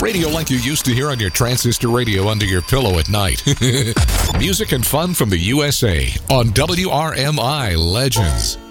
Radio like you used to hear on your transistor radio under your pillow at night. Music and fun from the USA on WRMI Legends.